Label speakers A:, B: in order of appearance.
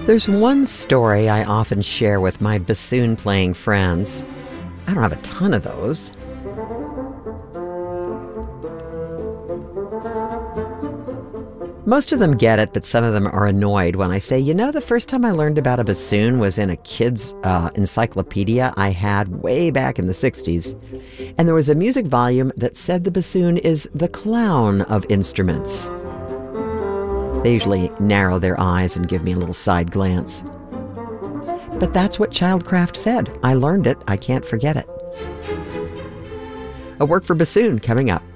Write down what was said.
A: There's one story I often share with my bassoon-playing friends. I don't have a ton of those. Most of them get it, but some of them are annoyed when I say, the first time I learned about a bassoon was in a kid's encyclopedia I had way back in the 60s. And there was a music volume that said the bassoon is the clown of instruments. They usually narrow their eyes and give me a little side glance. But that's what Childcraft said. I learned it. I can't forget it. A work for bassoon coming up.